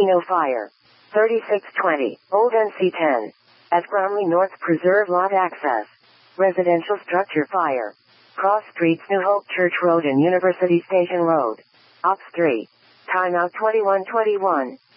Keno Fire. 3620, Old NC10. At Bromley North Preserve Lot Access. Residential Structure Fire. Cross Streets New Hope Church Road and University Station Road. Ops 3. Timeout 2121.